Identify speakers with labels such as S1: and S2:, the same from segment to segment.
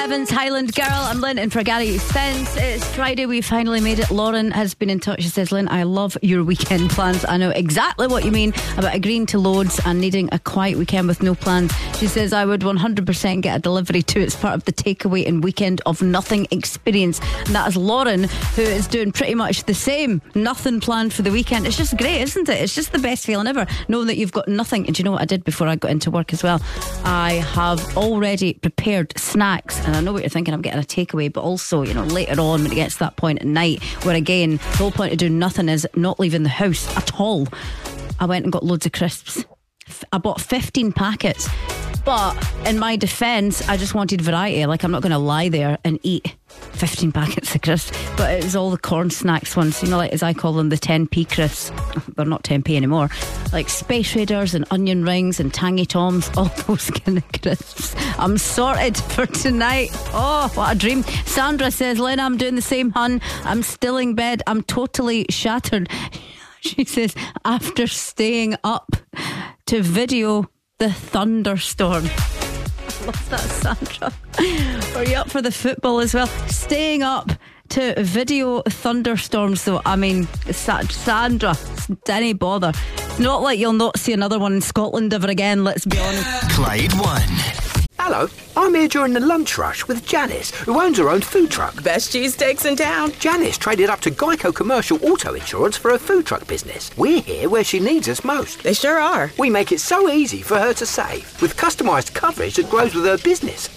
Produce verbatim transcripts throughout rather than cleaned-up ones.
S1: Evans, Highland Girl. I'm Lynn in for Gary Spence. It's Friday. We finally made it. Lauren has been in touch. She says, Lynn, I love your weekend plans. I know exactly what you mean about agreeing to loads and needing a quiet weekend with no plans. She says, I would one hundred percent get a delivery too. It's part of the takeaway and weekend of nothing experience. And that is Lauren, who is doing pretty much the same. Nothing planned for the weekend. It's just great, isn't it? It's just the best feeling ever, knowing that you've got nothing. And do you know what I did before I got into work as well? I have already prepared snacks, and I know what you're thinking, I'm getting a takeaway, but also, you know, later on when it gets to that point at night where again the whole point of doing nothing is not leaving the house at all, I went and got loads of crisps. I bought fifteen packets, but in my defence, I just wanted variety. Like, I'm not going to lie there and eat fifteen packets of crisps, but it was all the corn snacks ones, you know, like as I call them, the ten p crisps. They're not ten p anymore, like Space Raiders and onion rings and Tangy Toms, all those kind of crisps. I'm sorted for tonight. Oh, what a dream. Sandra says, Lynn, I'm doing the same, hun. I'm still in bed. I'm totally shattered. She says, after staying up to video the thunderstorm. I love that, Sandra. Are you up for the football as well? Staying up to video thunderstorms, though. I mean, Sandra, didn't bother. It's not like you'll not see another one in Scotland ever again, let's be honest.
S2: Clyde One.
S3: Hello, I'm here during the lunch rush with Janice, who owns her own food truck.
S4: Best cheesesteaks in town.
S3: Janice traded up to Geico Commercial Auto Insurance for her food truck business. We're here where she needs us most.
S4: They sure are.
S3: We make it so easy for her to save, with customised coverage that grows with her business.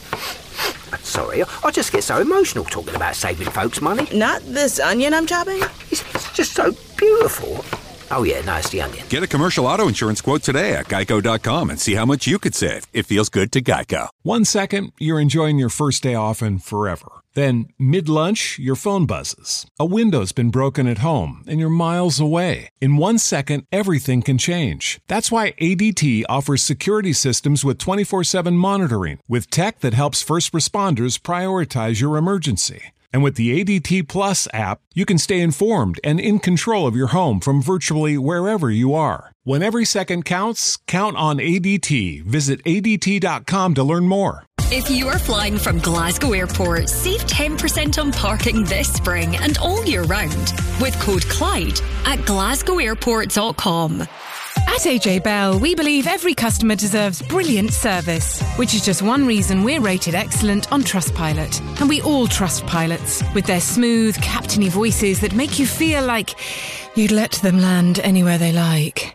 S3: Sorry, I just get so emotional talking about saving folks money.
S4: Not this onion I'm chopping?
S3: It's, it's just so beautiful. Oh yeah, no, it's the onion.
S5: Get a commercial auto insurance quote today at geico dot com and see how much you could save. It feels good to Geico.
S6: One second, you're enjoying your first day off and forever. Then, mid-lunch, your phone buzzes. A window's been broken at home and you're miles away. In one second, everything can change. That's why A D T offers security systems with twenty-four seven monitoring, with tech that helps first responders prioritize your emergency. And with the A D T Plus app, you can stay informed and in control of your home from virtually wherever you are. When every second counts, count on A D T. Visit A D T dot com to learn more.
S7: If you are flying from Glasgow Airport, save ten percent on parking this spring and all year round with code Clyde at glasgow airport dot com.
S8: At A J Bell, we believe every customer deserves brilliant service, which is just one reason we're rated excellent on Trustpilot. And we all trust pilots, with their smooth, captainy voices that make you feel like you'd let them land anywhere they like.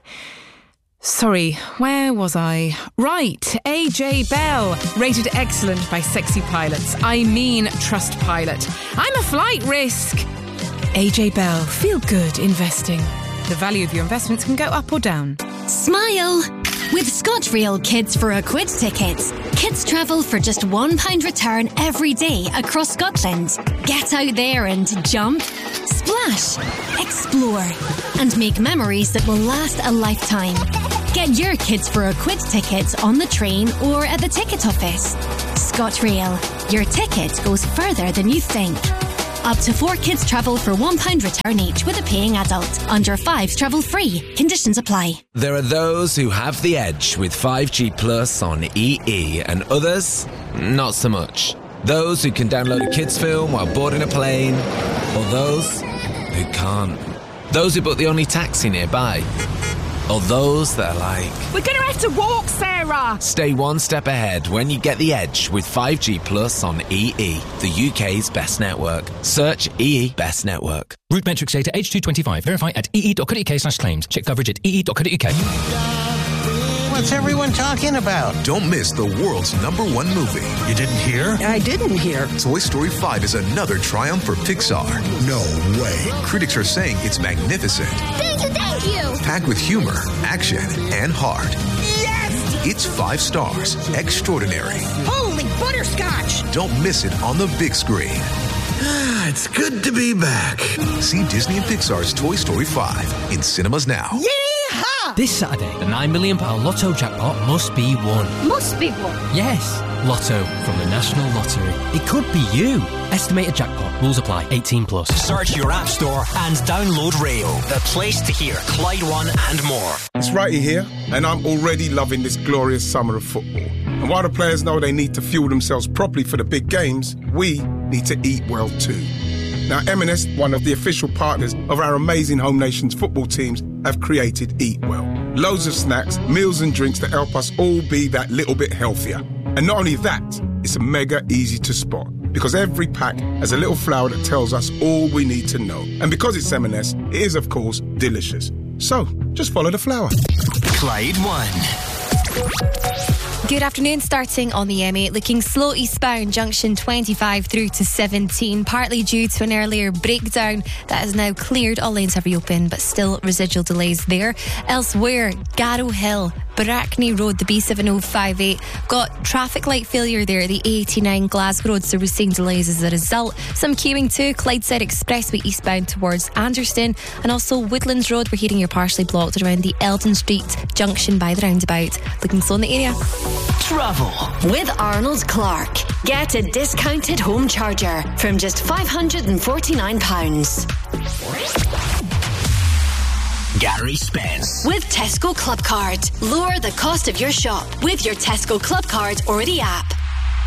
S8: Sorry, where was I? Right, A J Bell, rated excellent by sexy pilots. I mean Trustpilot. I'm a flight risk. A J Bell, feel good investing. The value of your investments can go up or down.
S9: Smile! With ScotRail Kids for a Quid tickets, kids travel for just one pound return every day across Scotland. Get out there and jump, splash, explore, and make memories that will last a lifetime. Get your Kids for a Quid tickets on the train or at the ticket office. ScotRail. Your ticket goes further than you think. Up to four kids travel for one pound return each with a paying adult. Under fives travel free. Conditions apply.
S10: There are those who have the edge with five G Plus on E E and others, not so much. Those who can download a kids film while boarding a plane, or those who can't. Those who book the only taxi nearby. Or those that are like,
S8: we're going to have to walk, Sarah!
S10: Stay one step ahead when you get the edge with five G Plus on E E, the U K's best network. Search E E Best Network.
S11: Route metrics data H two twenty-five. Verify at ee.co.uk slash claims. Check coverage at ee.co.uk.
S12: What's everyone talking about?
S13: Don't miss the world's number one movie.
S12: You didn't hear?
S4: I didn't hear.
S13: Toy Story five is another triumph for Pixar.
S12: No way.
S13: Critics are saying it's magnificent.
S14: Thank you, thank you.
S13: Packed with humor, action, and heart.
S14: Yes!
S13: It's five stars. Extraordinary.
S14: Holy butterscotch!
S13: Don't miss it on the big screen.
S12: It's good to be back.
S13: See Disney and Pixar's Toy Story five in cinemas now.
S14: Yeehaw!
S11: This Saturday, the nine million pounds Lotto jackpot must be won.
S14: Must be won?
S11: Yes, Lotto from the National Lottery. It could be you. Estimated jackpot. Rules apply. eighteen plus.
S2: Search your app store and download Rail, the place to hear Clyde One and more.
S15: It's Righty here, and I'm already loving this glorious summer of football. And while the players know they need to fuel themselves properly for the big games, we need to eat well too. Now, M and S, one of the official partners of our amazing home nations football teams, have created Eat Well. Loads of snacks, meals and drinks that help us all be that little bit healthier. And not only that, it's mega easy to spot, because every pack has a little flower that tells us all we need to know. And because it's M and S, it is, of course, delicious. So, just follow the flower.
S2: Clyde one.
S16: Good afternoon, starting on the M eight, looking slow eastbound, junction twenty-five through to seventeen, partly due to an earlier breakdown that has now cleared. All lanes have reopened, but still residual delays there. Elsewhere, Garrow Hill, Brackney Road, the B seven oh five eight, got traffic light failure there, the A eighty-nine Glasgow Road, so we're seeing delays as a result. Some queuing too, Clydeside Expressway eastbound towards Anderston, and also Woodlands Road, we're hearing you're partially blocked around the Eldon Street junction by the roundabout. Looking slow in the area.
S2: Travel
S9: with Arnold Clark. Get a discounted home charger from just five hundred forty-nine pounds.
S2: Gary Spence
S9: with Tesco Club Card. Lower the cost of your shop with your Tesco Club Card or the app.